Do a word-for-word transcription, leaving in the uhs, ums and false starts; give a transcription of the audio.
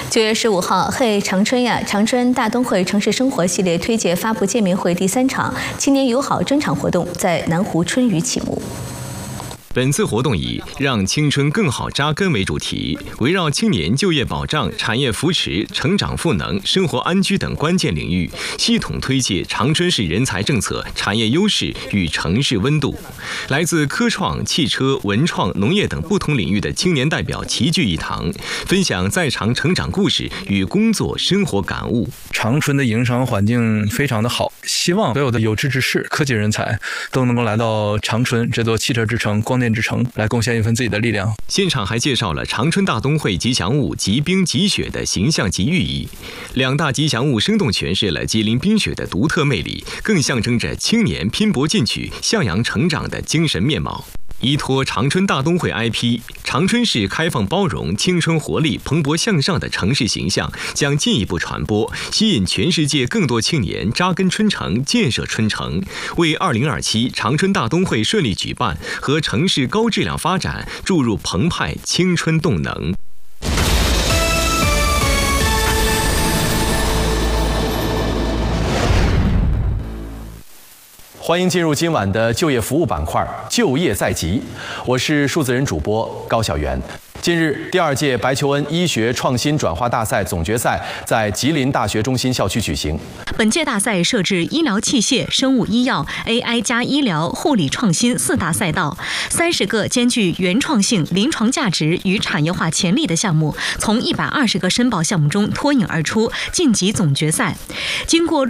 九月十五号，嘿长春呀，长春大东会城市生活系列推介发布见面会第三场青年友好专场活动在南湖春雨启幕。 本次活动以“让青春更好扎根”为主题，围绕青年就业保障、产业扶持、成长赋能、生活安居等关键领域，系统推介长春市人才政策、产业优势与城市温度。来自科创、汽车、文创、农业等不同领域的青年代表齐聚一堂，分享在长成长故事与工作生活感悟。 长春的营商环境非常的好，希望所有的有志之士、科技人才都能够来到长春这座汽车之城、光电之城，来贡献一份自己的力量。 现场还介绍了长春大东会吉祥物吉冰吉雪的形象及寓意，两大吉祥物生动诠释了吉林冰雪的独特魅力，更象征着青年拼搏进取、向阳成长的精神面貌。依托长春大东会 I P， 长春市开放包容、青春活力、蓬勃向上的城市形象将进一步传播，吸引全世界更多青年扎根春城、建设春城，为二零二七长春大东会顺利举办和城市高质量发展注入澎湃青春动能。 欢迎进入今晚的就业服务板块，就业在即。我是数字人主播高晓元。近日，第二届白求恩医学创新转化大赛总决赛在吉林大学中心校区举行。 本届大赛设置医疗器械、生物医药、A I 加医疗、护理创新四大赛道，三十个兼具原创性、临床价值与产业化潜力的项目，从一百二十个申报项目中脱颖而出，晋级总决赛。经过